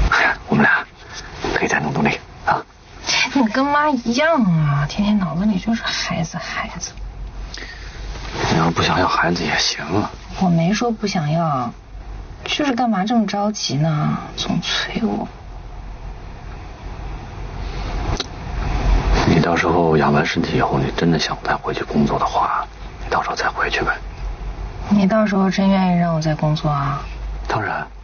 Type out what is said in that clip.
哎呀，我们俩可以再努努力啊！ 你跟妈一样啊，天天脑子里就是孩子孩子。 你要是不想要孩子也行啊。 我没说不想要，就是干嘛这么着急呢？总催我。 你到时候养完身体以后，你真的想再回去工作的话，你到时候再回去呗。 你到时候真愿意让我再工作啊？ 当然。